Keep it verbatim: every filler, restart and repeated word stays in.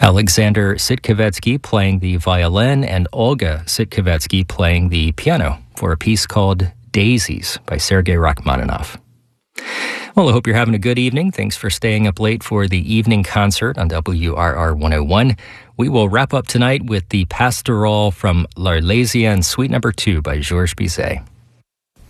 Alexander Sitkevetsky playing the violin and Olga Sitkevetsky playing the piano for a piece called Daisies by Sergei Rachmaninoff. Well, I hope you're having a good evening. Thanks for staying up late for the evening concert on W R R one oh one. We will wrap up tonight with the Pastoral from L'Arlésienne Suite Number two by Georges Bizet.